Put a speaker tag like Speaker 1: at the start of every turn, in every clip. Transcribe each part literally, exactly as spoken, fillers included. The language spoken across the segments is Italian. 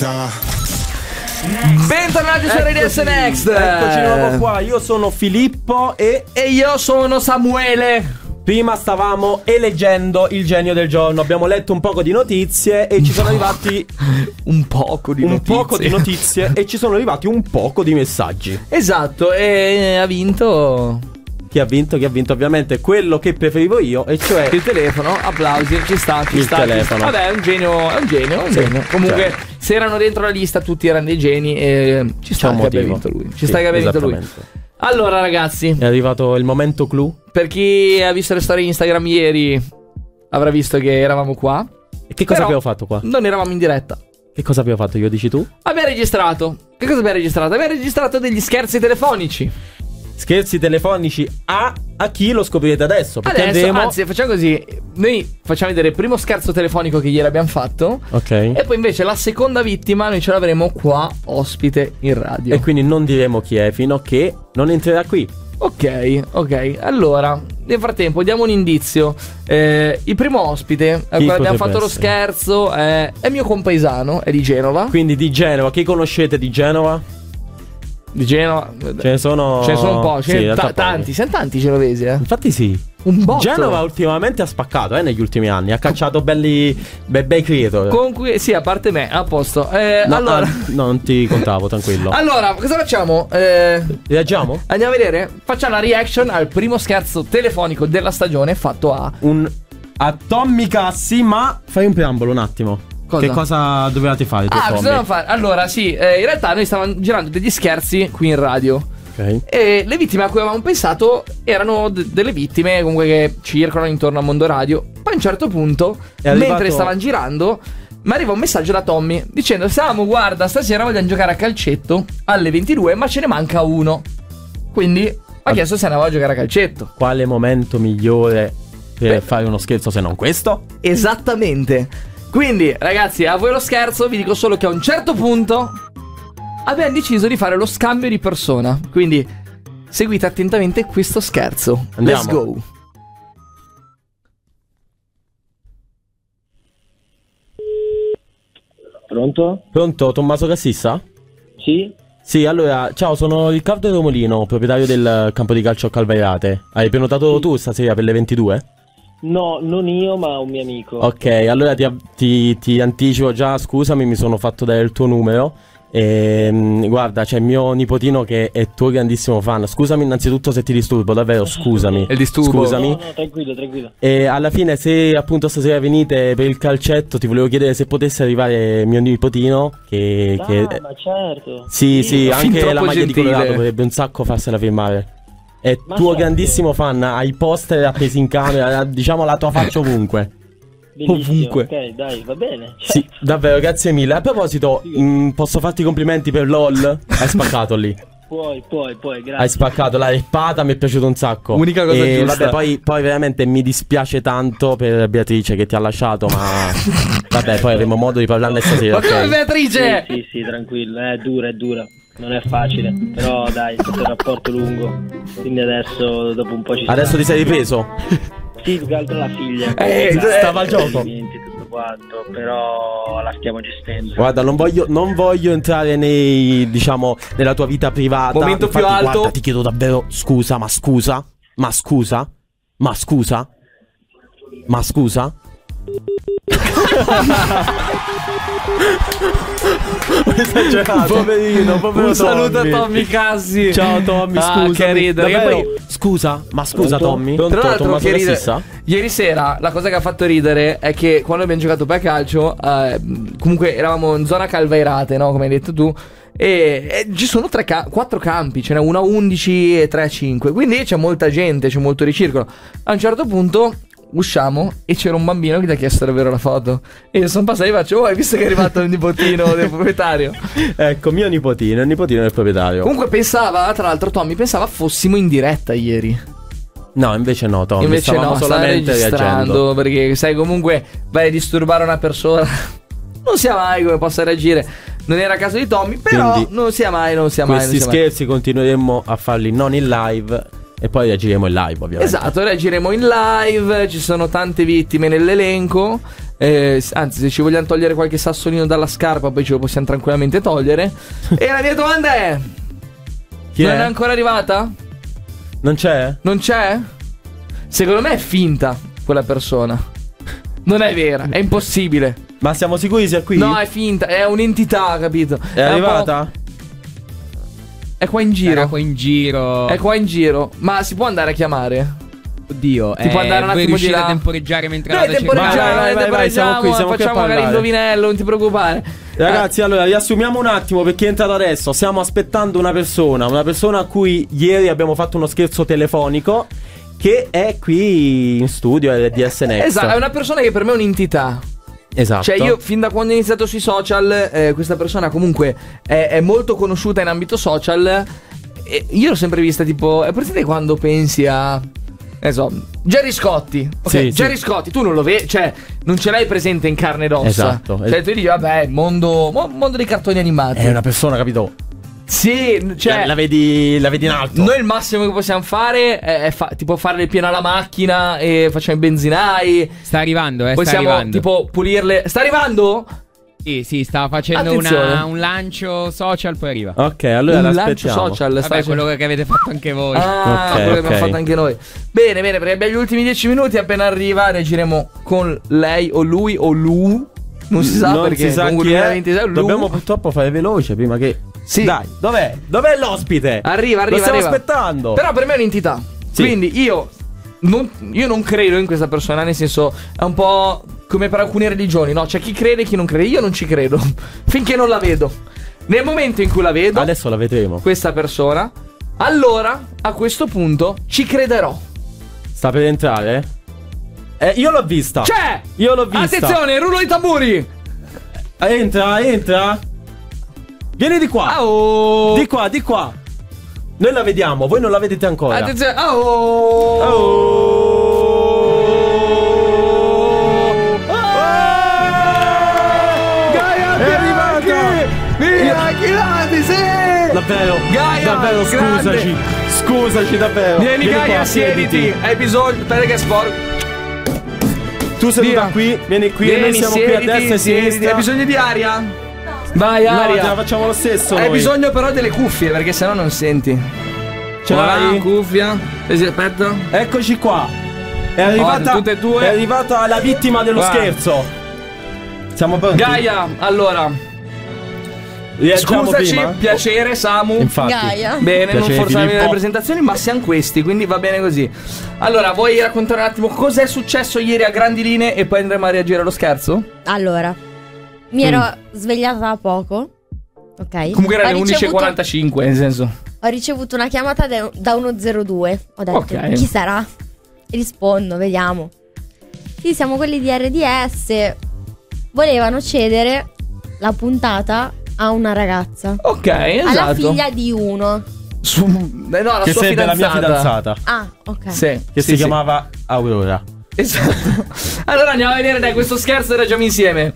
Speaker 1: Bentornati su R D S Next.
Speaker 2: Eccoci di nuovo qua. Io sono Filippo e...
Speaker 1: e io sono Samuele.
Speaker 2: Prima stavamo eleggendo il genio del giorno. Abbiamo letto un poco di notizie e ci sono arrivati
Speaker 1: un poco di
Speaker 2: un
Speaker 1: notizie.
Speaker 2: poco di notizie e ci sono arrivati un poco di messaggi.
Speaker 1: Esatto, e ha vinto.
Speaker 2: Chi ha vinto? Chi ha vinto? Ovviamente quello che preferivo io, e cioè
Speaker 1: il telefono. Applausi, ci sta, ci
Speaker 2: il
Speaker 1: sta,
Speaker 2: telefono.
Speaker 1: Ci sta. Vabbè, è un genio, è un genio, è un
Speaker 2: Sì,
Speaker 1: genio. Comunque,
Speaker 2: certo.
Speaker 1: se erano dentro la lista, tutti erano dei geni. E ci sta che abbia vinto lui. Ci
Speaker 2: Sì,
Speaker 1: sta che abbia vinto lui.
Speaker 2: esattamente.
Speaker 1: Allora, ragazzi,
Speaker 2: È arrivato il momento clou.
Speaker 1: per chi ha visto le storie Instagram ieri, avrà visto che eravamo qua.
Speaker 2: E che cosa
Speaker 1: Però
Speaker 2: abbiamo fatto qua?
Speaker 1: non eravamo in diretta.
Speaker 2: Che cosa abbiamo fatto? Io dici tu?
Speaker 1: Abbiamo registrato. Che cosa abbiamo registrato? Abbiamo registrato degli scherzi telefonici.
Speaker 2: Scherzi telefonici a, a chi lo scoprirete adesso. Perché
Speaker 1: Adesso,
Speaker 2: andremo...
Speaker 1: anzi, facciamo così. Noi facciamo vedere il primo scherzo telefonico che ieri abbiamo fatto.
Speaker 2: Ok.
Speaker 1: E poi invece la seconda vittima noi ce l'avremo qua ospite in radio.
Speaker 2: E quindi non diremo chi è fino a che non entrerà qui.
Speaker 1: Ok, ok. Allora, nel frattempo diamo un indizio. eh, Il primo ospite a cui abbiamo
Speaker 2: potrebbe
Speaker 1: fatto lo
Speaker 2: essere?
Speaker 1: scherzo è, è mio compaesano, è di Genova.
Speaker 2: Quindi di Genova. Chi conoscete di Genova?
Speaker 1: Di Genova.
Speaker 2: Ce ne sono...
Speaker 1: Ce ne sono un po', ce
Speaker 2: Sì,
Speaker 1: ne-
Speaker 2: in realtà
Speaker 1: ta- tanti,
Speaker 2: pochi.
Speaker 1: siamo tanti genovesi, eh.
Speaker 2: Infatti sì.
Speaker 1: Un botto.
Speaker 2: Genova ultimamente ha spaccato eh, negli ultimi anni. Ha cacciato belli be- bei creator.
Speaker 1: Con cui, sì, a parte me, a posto. Eh,
Speaker 2: No,
Speaker 1: allora,
Speaker 2: ah, no, non ti contavo, tranquillo.
Speaker 1: allora, cosa facciamo? Eh,
Speaker 2: Reagiamo?
Speaker 1: andiamo a vedere. Facciamo la reaction al primo scherzo telefonico della stagione fatto a.
Speaker 2: Un a Tommy Cassi, ma fai un preambolo un attimo.
Speaker 1: Cosa?
Speaker 2: Che cosa dovevate fare tu,
Speaker 1: Ah,
Speaker 2: Tommy?
Speaker 1: cosa dobbiamo fare? Allora, sì, eh, in realtà noi stavamo girando degli scherzi qui in radio.
Speaker 2: Ok.
Speaker 1: E le vittime a cui avevamo pensato erano d- delle vittime comunque che circolano intorno a Mondo Radio. Poi a un certo punto,
Speaker 2: È arrivato-
Speaker 1: mentre stavano girando, mi arriva un messaggio da Tommy dicendo: Samu, guarda, stasera vogliamo giocare a calcetto alle ventidue, ma ce ne manca uno. Quindi mi ha chiesto se andavo a giocare a calcetto.
Speaker 2: Quale momento migliore per
Speaker 1: Beh.
Speaker 2: fare uno scherzo se non questo?
Speaker 1: Esattamente. Quindi, ragazzi, a voi lo scherzo. Vi dico solo che a un certo punto abbiamo deciso di fare lo scambio di persona. Quindi seguite attentamente questo scherzo.
Speaker 2: Andiamo.
Speaker 1: Let's go.
Speaker 3: Pronto?
Speaker 2: Pronto, Tommaso Cassissa?
Speaker 3: Sì?
Speaker 2: Sì, allora, ciao, sono Riccardo Romolino, proprietario del campo di calcio Calvairate. Hai prenotato tu stasera per le ventidue?
Speaker 3: No, non io, ma un mio amico.
Speaker 2: Ok, allora ti, ti, ti anticipo già, scusami, mi sono fatto dare il tuo numero. E, guarda, c'è mio nipotino che è tuo grandissimo fan. Scusami innanzitutto se ti disturbo, davvero, scusami.
Speaker 1: Il disturbo.
Speaker 2: Scusami.
Speaker 3: No, no, tranquillo, tranquillo.
Speaker 2: E alla fine, se appunto stasera venite per il calcetto, ti volevo chiedere se potesse arrivare mio nipotino. Che,
Speaker 3: Ah,
Speaker 2: che...
Speaker 3: ma certo.
Speaker 2: Sì, sì,
Speaker 1: fin
Speaker 2: anche
Speaker 1: troppo
Speaker 2: la maglia
Speaker 1: gentile.
Speaker 2: di Colorado vorrebbe un sacco farsela firmare. È
Speaker 3: Ma
Speaker 2: tuo
Speaker 3: certo.
Speaker 2: grandissimo fan, hai poster appesi in camera, diciamo la tua faccia ovunque.
Speaker 3: Bellissimo.
Speaker 1: Ovunque.
Speaker 3: Ok, dai, va bene.
Speaker 2: Sì, davvero, grazie mille. A proposito, mh, posso farti i complimenti per LOL? Hai spaccato lì.
Speaker 3: Puoi, puoi, puoi, grazie.
Speaker 2: Hai spaccato, la reppata mi è piaciuta un sacco.
Speaker 1: Unica cosa
Speaker 2: e,
Speaker 1: giusta.
Speaker 2: Vabbè, poi, poi veramente mi dispiace tanto per Beatrice che ti ha lasciato, ma vabbè, poi avremo modo di parlarne stasera.
Speaker 1: Ma come
Speaker 2: ok?
Speaker 1: Beatrice?
Speaker 3: Sì, sì, sì, tranquillo. È dura, è dura. Non è facile. Però dai, è stato un rapporto lungo. Quindi adesso, dopo un po' ci
Speaker 2: Adesso ti sei ripreso?
Speaker 3: Sì, più che altro la figlia.
Speaker 1: Eh,
Speaker 2: stava al gioco.
Speaker 3: Ovviamente, tutto quanto. Però la stiamo gestendo.
Speaker 2: Guarda, non voglio, non voglio entrare nei, diciamo, nella tua vita privata.
Speaker 1: Momento più
Speaker 2: Infatti,
Speaker 1: alto.
Speaker 2: Guarda, ti chiedo davvero scusa, ma scusa? Ma scusa? Ma scusa? Ma scusa? Ho esagerato, poverino, povero
Speaker 1: Un saluto a
Speaker 2: Tommy.
Speaker 1: Tommy Cassi.
Speaker 2: Ciao Tommy,
Speaker 1: Ah,
Speaker 2: scusa.
Speaker 1: che ridere. Che
Speaker 2: Davvero?
Speaker 1: poi-
Speaker 2: Scusa, ma scusa
Speaker 3: Pronto?
Speaker 2: Tommy.
Speaker 1: Tra
Speaker 2: Pronto,
Speaker 1: l'altro,
Speaker 2: Tommaso
Speaker 1: che ridere-
Speaker 2: Cassissa?
Speaker 1: ieri sera la cosa che ha fatto ridere è che quando abbiamo giocato per calcio, eh, comunque eravamo in zona Calvairate, no? Come hai detto tu. E, e ci sono tre ca- quattro campi, ce n'è uno a undici e tre a cinque. Quindi c'è molta gente, c'è molto ricircolo. A un certo punto usciamo e c'era un bambino che ti ha chiesto davvero la foto. E io sono passato e faccio: oh, hai visto che è arrivato il nipotino del proprietario?
Speaker 2: Ecco, mio nipotino, il nipotino del proprietario.
Speaker 1: Comunque pensava, tra l'altro Tommy pensava fossimo in diretta ieri.
Speaker 2: No, invece no, Tommy.
Speaker 1: Invece
Speaker 2: stavamo
Speaker 1: no, stava
Speaker 2: solamente
Speaker 1: registrando,
Speaker 2: reagendo.
Speaker 1: perché sai, comunque vai a disturbare una persona. Non sia mai come possa reagire. Non era caso di Tommy, però
Speaker 2: Quindi,
Speaker 1: non sia mai, non sia mai.
Speaker 2: Questi
Speaker 1: non sia mai.
Speaker 2: scherzi continueremo a farli non in live, E poi reagiremo in live, ovviamente.
Speaker 1: Esatto, reagiremo in live. Ci sono tante vittime nell'elenco. Eh, anzi, se ci vogliamo togliere qualche sassolino dalla scarpa, poi ce lo possiamo tranquillamente togliere. E la mia domanda è:
Speaker 2: Chi
Speaker 1: non
Speaker 2: è?
Speaker 1: è ancora arrivata?
Speaker 2: Non c'è?
Speaker 1: Non c'è? Secondo me è finta quella persona. Non è vera, è impossibile.
Speaker 2: Ma siamo sicuri sia qui?
Speaker 1: No, è finta, è un'entità, capito?
Speaker 2: È,
Speaker 1: un
Speaker 2: arrivata?
Speaker 1: po'- È qua in giro.
Speaker 4: Era qua in giro.
Speaker 1: È qua in giro. Ma si può andare a chiamare?
Speaker 4: Oddio,
Speaker 1: Ti può andare un
Speaker 4: vuoi
Speaker 1: attimo di
Speaker 4: riuscire
Speaker 1: là?
Speaker 4: a temporeggiare mentre
Speaker 1: Noi
Speaker 4: vado a
Speaker 1: temporeggiamo,
Speaker 4: cercare?
Speaker 2: Vai, vai, vai, vai, siamo qui, siamo qui a
Speaker 1: facciamo magari
Speaker 2: parlare.
Speaker 1: indovinello, non ti preoccupare.
Speaker 2: Ragazzi, allora riassumiamo un attimo perché è entrato adesso. Stiamo aspettando una persona, una persona a cui ieri abbiamo fatto uno scherzo telefonico, che è qui in studio al D S Next.
Speaker 1: Esatto, è una persona che per me è un'entità.
Speaker 2: Esatto.
Speaker 1: Cioè io fin da quando ho iniziato sui social, eh, questa persona comunque è, è molto conosciuta in ambito social. E io l'ho sempre vista tipo, è presente quando pensi a, ne so, Gerry Scotti. Ok,
Speaker 2: Sì,
Speaker 1: Gerry
Speaker 2: sì.
Speaker 1: Scotti, tu non lo vedi, cioè non ce l'hai presente in carne ed ossa.
Speaker 2: Esatto.
Speaker 1: Cioè tu dici vabbè, mondo, mo- mondo dei cartoni animati.
Speaker 2: È una persona, capito?
Speaker 1: Sì, cioè
Speaker 2: la, la vedi, la vedi in alto.
Speaker 1: noi il massimo che possiamo fare è, è fa- tipo farle pieno alla macchina e facciamo i benzinai.
Speaker 4: Sta arrivando, eh, sta
Speaker 1: Possiamo
Speaker 4: arrivando.
Speaker 1: tipo pulirle. Sta arrivando?
Speaker 4: Sì, sì, stava facendo
Speaker 1: Attenzione.
Speaker 4: una, un lancio social, poi arriva.
Speaker 2: Ok, allora
Speaker 1: Un lancio
Speaker 2: l'aspettiamo.
Speaker 1: social.
Speaker 4: Vabbè,
Speaker 1: stai-
Speaker 4: quello che avete fatto anche voi.
Speaker 1: Ah,
Speaker 2: Ok,
Speaker 1: quello che
Speaker 2: ok.
Speaker 1: abbiamo fatto anche noi. Bene, bene, perché abbiamo gli ultimi dieci minuti. Appena arriva, reagiremo con lei o lui o lui. Non si sa
Speaker 2: non
Speaker 1: perché.
Speaker 2: si sa
Speaker 1: comunque
Speaker 2: chi è.
Speaker 1: duemilaventisei, lui.
Speaker 2: Dobbiamo purtroppo fare veloce prima che.
Speaker 1: Sì.
Speaker 2: Dai, dov'è? Dov'è l'ospite?
Speaker 1: Arriva, arriva.
Speaker 2: Lo stiamo
Speaker 1: arriva.
Speaker 2: aspettando.
Speaker 1: Però per me è un'entità.
Speaker 2: Sì.
Speaker 1: Quindi io non, io non credo in questa persona. Nel senso, è un po' come per alcune religioni, no? C'è chi crede e chi non crede. Io non ci credo. Finché non la vedo. Nel momento in cui la vedo,
Speaker 2: Adesso la vedremo.
Speaker 1: questa persona, allora a questo punto ci crederò.
Speaker 2: Sta per entrare? Eh, io l'ho vista.
Speaker 1: C'è!
Speaker 2: Io l'ho vista.
Speaker 1: Attenzione, rullo di tamburi!
Speaker 2: Entra, entra. Vieni di qua.
Speaker 1: Ah, oh.
Speaker 2: Di qua, di qua. Noi la vediamo, voi non la vedete ancora.
Speaker 1: Attenzione, ah, oh.
Speaker 2: Oh.
Speaker 1: Gaia,
Speaker 2: È arrivata.
Speaker 1: Via, Chilati, sì!
Speaker 2: Davvero,
Speaker 1: Gaia,
Speaker 2: davvero,
Speaker 1: grande.
Speaker 2: scusaci. Scusaci, davvero.
Speaker 1: Vieni, Gaia,
Speaker 2: qua,
Speaker 1: siediti. Hai bisogno. Aspetta che sport.
Speaker 2: Tu seduta
Speaker 1: Via.
Speaker 2: qui, vieni qui,
Speaker 1: Vieni,
Speaker 2: noi siamo qui a
Speaker 1: siediti,
Speaker 2: destra e a
Speaker 1: siediti.
Speaker 2: sinistra.
Speaker 1: Hai bisogno di aria? Vai,
Speaker 2: No,
Speaker 1: aria.
Speaker 2: te la facciamo lo stesso.
Speaker 1: Hai
Speaker 2: noi.
Speaker 1: bisogno però delle cuffie, perché sennò non senti.
Speaker 2: Ce
Speaker 1: Voilà,
Speaker 2: l'hai?
Speaker 1: cuffia. Eh sì, aspetta.
Speaker 2: Eccoci qua. È arrivata,
Speaker 1: Oh, tutte e due.
Speaker 2: è arrivata la vittima dello
Speaker 1: Guarda.
Speaker 2: scherzo. Siamo pronti?
Speaker 1: Gaia, allora.
Speaker 2: Riagiamo
Speaker 1: Scusaci,
Speaker 2: prima?
Speaker 1: piacere, Samu.
Speaker 2: Infatti.
Speaker 5: Gaia.
Speaker 1: Bene, non
Speaker 2: Piacere,
Speaker 1: forzarmi
Speaker 2: Filippo.
Speaker 1: le presentazioni, ma siamo questi, quindi va bene così. Allora, vuoi raccontare un attimo cosa è successo ieri a grandi linee e poi andremo a reagire allo scherzo?
Speaker 5: Allora, mi ero svegliata da poco. Ok.
Speaker 1: Comunque erano
Speaker 5: Ho
Speaker 1: le undici e
Speaker 5: ricevuto-
Speaker 1: quarantacinque, nel senso.
Speaker 5: Ho ricevuto una chiamata da, da uno zero due. Ho detto,
Speaker 1: Ok.
Speaker 5: chi sarà? Rispondo, vediamo. Sì, siamo quelli di R D S. Volevano cedere la puntata a una ragazza.
Speaker 1: Ok, esatto.
Speaker 5: Alla figlia di uno.
Speaker 1: Su... eh, no, la
Speaker 2: Che
Speaker 1: sua
Speaker 2: sarebbe la mia
Speaker 1: fidanzata.
Speaker 2: fidanzata.
Speaker 5: Ah, ok.
Speaker 1: Sì,
Speaker 2: Che
Speaker 1: sì,
Speaker 2: si
Speaker 1: sì.
Speaker 2: chiamava Aurora.
Speaker 1: Esatto. Allora andiamo a vedere dai questo scherzo e ragioniamo insieme.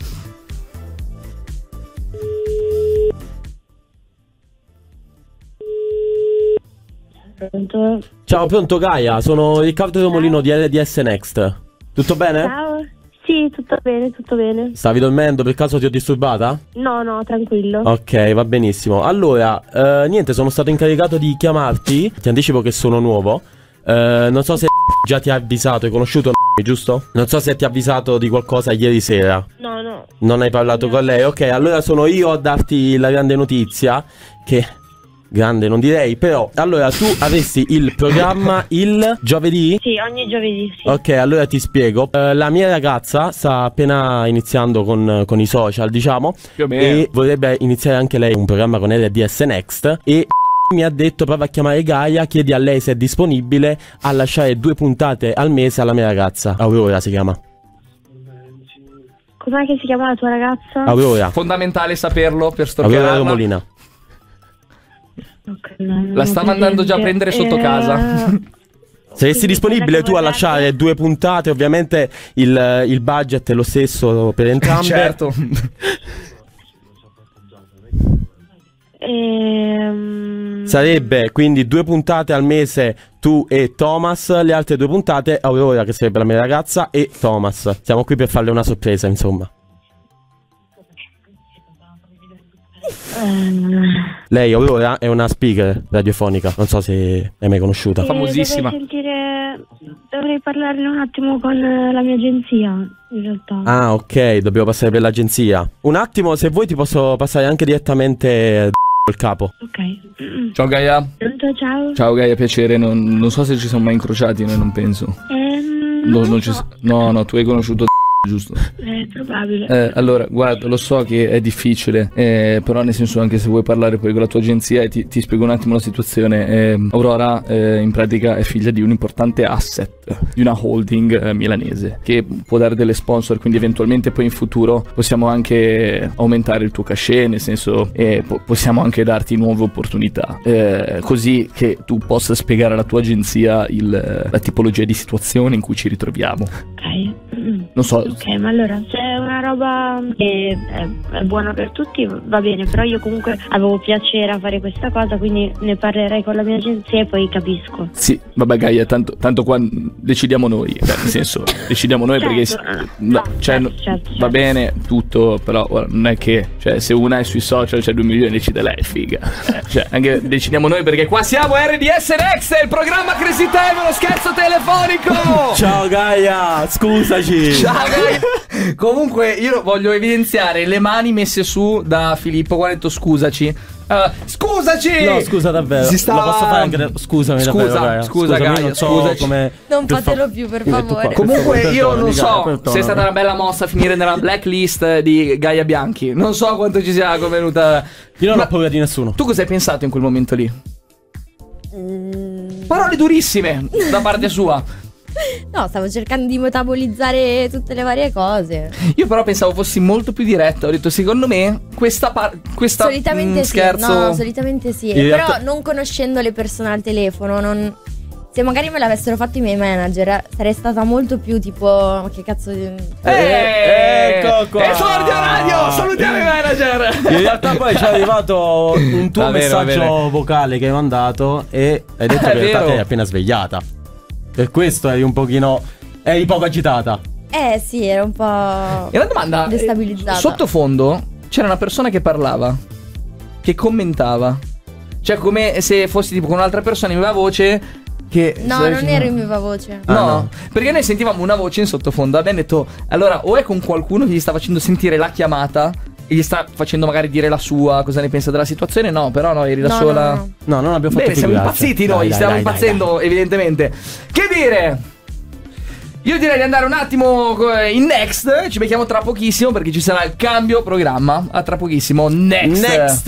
Speaker 6: Pronto?
Speaker 2: Ciao, pronto Gaia? Sono Riccardo Romolino di R D S Next. Tutto bene?
Speaker 6: Ciao. Sì, tutto bene, tutto bene.
Speaker 2: Stavi dormendo? Per caso ti ho disturbata?
Speaker 6: No, no, tranquillo.
Speaker 2: Ok, va benissimo. Allora, eh, niente, sono stato incaricato di chiamarti. Ti anticipo che sono nuovo. Eh, non so se già ti ha avvisato, hai conosciuto giusto? Non so se ti ha avvisato di qualcosa ieri sera.
Speaker 6: No, no.
Speaker 2: Non hai parlato con lei? Ok, allora sono io a darti la grande notizia. Che grande non direi, però allora tu avresti il programma il giovedì?
Speaker 6: Sì, ogni giovedì, sì.
Speaker 2: Ok, allora ti spiego. Eh, la mia ragazza sta appena iniziando con, con i social, diciamo,
Speaker 1: Più o meno.
Speaker 2: e vorrebbe iniziare anche lei un programma con R D S Next. E mi ha detto prova a chiamare Gaia, chiedi a lei se è disponibile a lasciare due puntate al mese alla mia ragazza. Aurora si chiama.
Speaker 6: Com'è che si chiama la tua ragazza?
Speaker 2: Aurora.
Speaker 1: Fondamentale saperlo per
Speaker 2: Aurora
Speaker 1: storpiarla.
Speaker 2: Romolina.
Speaker 6: Ok, no, non
Speaker 1: La
Speaker 6: ho
Speaker 1: sta mandando già a
Speaker 6: presente.
Speaker 1: prendere sotto
Speaker 6: Eh,
Speaker 1: casa.
Speaker 2: Saresti disponibile tu a
Speaker 6: vorrete?
Speaker 2: lasciare due puntate? Ovviamente il, il budget è lo stesso per entrambe.
Speaker 1: Certo.
Speaker 6: Ehm...
Speaker 2: Sarebbe quindi due puntate al mese tu e Thomas, le altre due puntate Aurora, che sarebbe la mia ragazza, e Thomas. Siamo qui per farle una sorpresa, insomma. Lei, Aurora, è una speaker radiofonica, non so se è mai conosciuta.
Speaker 6: Eh,
Speaker 4: famosissima.
Speaker 6: Dovrei sentire, dovrei parlarne un attimo con eh, la mia agenzia, in realtà.
Speaker 2: Ah, ok, dobbiamo passare per l'agenzia. Un attimo, se vuoi ti posso passare anche direttamente col capo.
Speaker 6: Ok.
Speaker 1: Ciao Gaia.
Speaker 6: Pronto, ciao.
Speaker 1: Ciao Gaia, piacere. Non, non so se ci siamo mai incrociati, noi non penso.
Speaker 6: Ehm,
Speaker 1: No,
Speaker 6: non
Speaker 1: non ci
Speaker 6: so.
Speaker 1: s- no, no, tu hai conosciuto giusto?
Speaker 6: È probabile.
Speaker 1: Eh, allora, guarda, lo so che è difficile, eh, però nel senso, anche se vuoi parlare poi con la tua agenzia, e ti, ti spiego un attimo la situazione. Eh, Aurora eh, in pratica è figlia di un importante asset, di una holding eh, milanese, che può dare delle sponsor, quindi eventualmente poi in futuro possiamo anche aumentare il tuo cachet, nel senso eh, po- possiamo anche darti nuove opportunità, eh, così che tu possa spiegare alla tua agenzia il, la tipologia di situazione in cui ci ritroviamo.
Speaker 6: Ok. Mm.
Speaker 1: Non so.
Speaker 6: Ok, ma allora se è una roba che è, è buona per tutti va bene, però io comunque avevo piacere a fare questa cosa, quindi ne parlerei con la mia agenzia e poi capisco.
Speaker 1: Sì, vabbè Gaia, tanto, tanto qua decidiamo noi, cioè, nel senso, decidiamo noi perché
Speaker 6: Certo, eh,
Speaker 1: no,
Speaker 6: no,
Speaker 1: cioè,
Speaker 6: certo, certo,
Speaker 1: va
Speaker 6: certo.
Speaker 1: bene tutto, però guarda, non è che, cioè, se una è sui social c'è due milioni decide lei, figa. Eh, cioè, anche decidiamo noi perché qua siamo R D S Next, il programma Crazy Time, lo scherzo telefonico.
Speaker 2: Ciao Gaia, scusaci.
Speaker 1: Ciao Gaia. Comunque io voglio evidenziare le mani messe su da Filippo quando ha detto scusaci. Uh, scusaci!
Speaker 2: No, scusa davvero.
Speaker 1: Si stava...
Speaker 2: Lo posso fare anche. Scusami
Speaker 1: Scusa,
Speaker 2: davvero, Gaia.
Speaker 1: scusa,
Speaker 2: Scusami,
Speaker 1: Gaia,
Speaker 2: non so
Speaker 1: scusaci.
Speaker 2: come.
Speaker 5: Non
Speaker 2: per
Speaker 5: fatelo
Speaker 2: fa-
Speaker 5: più, per
Speaker 2: Mi metto
Speaker 5: favore.
Speaker 2: qua.
Speaker 1: Comunque io
Speaker 2: Perdonami,
Speaker 1: non so
Speaker 2: Gaia, perdonami.
Speaker 1: se è stata una bella mossa finire nella blacklist di Gaia Bianchi. Non so quanto ci sia convenuta.
Speaker 2: Io non
Speaker 1: Ma
Speaker 2: ho paura di nessuno.
Speaker 1: tu cosa hai pensato in quel momento lì?
Speaker 5: Mm,
Speaker 1: Parole durissime da parte sua.
Speaker 5: no, stavo cercando di metabolizzare tutte le varie cose.
Speaker 1: Io però pensavo fossi molto più diretta. Ho detto, secondo me, questa parte. Questa
Speaker 5: Solitamente
Speaker 1: mm,
Speaker 5: sì,
Speaker 1: scherzo.
Speaker 5: no, solitamente sì.
Speaker 2: In
Speaker 5: Però
Speaker 2: realtà-
Speaker 5: non conoscendo le persone al telefono, non... se magari me l'avessero fatto i miei manager, sarei stata molto più tipo, ma che cazzo di...
Speaker 1: Eh,
Speaker 2: ecco qua.
Speaker 1: Esordio Radio, salutiamo i manager.
Speaker 2: In realtà poi ci è arrivato un tuo
Speaker 1: Va bene, va
Speaker 2: messaggio
Speaker 1: bene.
Speaker 2: vocale che hai mandato e hai detto
Speaker 1: È
Speaker 2: che in realtà
Speaker 1: vero.
Speaker 2: ti eri appena svegliata. Per questo eri un pochino. Eri poco agitata.
Speaker 5: Eh sì, era un po'...
Speaker 1: E una domanda, eh,
Speaker 5: destabilizzata.
Speaker 1: sottofondo c'era una persona che parlava, che commentava. Cioè come se fossi tipo con un'altra persona in viva voce che
Speaker 5: No,
Speaker 1: stava
Speaker 5: non
Speaker 1: dicendo-
Speaker 5: ero in viva voce.
Speaker 1: No,
Speaker 2: Ah, no.
Speaker 1: perché noi sentivamo una voce in sottofondo. Abbiamo detto, allora o è con qualcuno che gli sta facendo sentire la chiamata e gli sta facendo magari dire la sua, cosa ne pensa della situazione. No, però no, eri da
Speaker 5: No,
Speaker 1: sola.
Speaker 5: no, no.
Speaker 2: No, non abbiamo fatto
Speaker 1: Bene, siamo
Speaker 2: figuracce.
Speaker 1: impazziti
Speaker 2: Dai,
Speaker 1: noi,
Speaker 2: dai,
Speaker 1: stiamo
Speaker 2: dai,
Speaker 1: impazzendo
Speaker 2: dai,
Speaker 1: evidentemente. Che dire? Io direi di andare un attimo eh, in next. Ci becchiamo tra pochissimo perché ci sarà il cambio programma. A tra pochissimo.
Speaker 2: dai.
Speaker 1: Next.
Speaker 2: Next.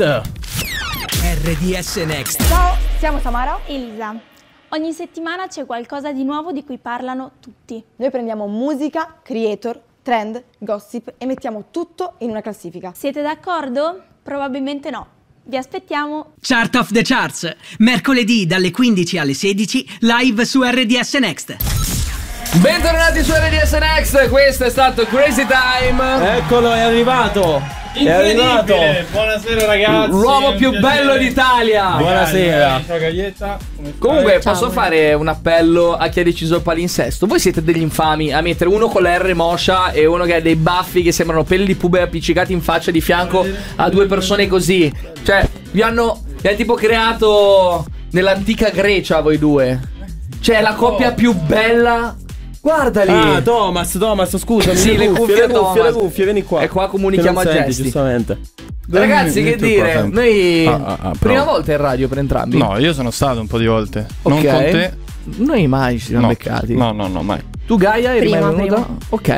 Speaker 7: R D S Next.
Speaker 8: Ciao, siamo Samara.
Speaker 9: Elisa, ogni settimana c'è qualcosa di nuovo di cui parlano tutti.
Speaker 8: Noi prendiamo musica, creator, trend, gossip e mettiamo tutto in una classifica.
Speaker 9: Siete d'accordo? Probabilmente no. Vi aspettiamo.
Speaker 7: Chart of the Charts. Mercoledì dalle quindici alle sedici, live su R D S Next.
Speaker 1: Bentornati su R D S Next. Questo è stato Crazy Time.
Speaker 2: Eccolo, è arrivato. È arrivato.
Speaker 10: Buonasera ragazzi.
Speaker 1: L'uomo
Speaker 10: è un
Speaker 1: più
Speaker 10: piacere.
Speaker 1: bello d'Italia.
Speaker 2: Buonasera.
Speaker 10: Ciao Gaglietta. Come stai?
Speaker 1: Comunque
Speaker 5: Ciao.
Speaker 1: posso fare un appello a chi ha deciso il palinsesto. Voi siete degli infami a mettere uno con la R moscia e uno che ha dei baffi che sembrano peli di pube appiccicati in faccia di fianco a due persone così. Cioè vi hanno, vi hanno tipo creato nell'antica Grecia voi due. Cioè la coppia più bella. Guardali.
Speaker 2: Ah, Thomas, Thomas, scusami.
Speaker 1: Sì, le cuffie,
Speaker 2: le cuffie,
Speaker 1: Thomas.
Speaker 2: le cuffie, vieni qua.
Speaker 1: E qua
Speaker 2: Che
Speaker 1: comunichiamo
Speaker 2: non
Speaker 1: a
Speaker 2: senti,
Speaker 1: gesti.
Speaker 2: giustamente.
Speaker 1: Ragazzi, che
Speaker 10: Metti qua,
Speaker 1: dire?
Speaker 10: senti.
Speaker 1: Noi
Speaker 10: Ah, ah, ah,
Speaker 1: prima
Speaker 10: bravo.
Speaker 1: volta in radio per entrambi.
Speaker 10: No, io sono stato un po' di volte. Non
Speaker 1: Ok.
Speaker 10: con te.
Speaker 1: Noi mai ci siamo
Speaker 10: No.
Speaker 1: beccati.
Speaker 10: No, no, no, mai.
Speaker 1: Tu Gaia eri
Speaker 5: Prima,
Speaker 1: mai venuta?
Speaker 5: prima.
Speaker 1: Ok.